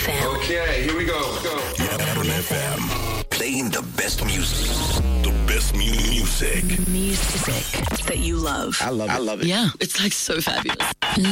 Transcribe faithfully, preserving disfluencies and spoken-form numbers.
F M. Okay, here we go. go. Urban F M. Playing the best music. The best mu- music. Music that you love. I love it. I love it. Yeah, it's like so fabulous.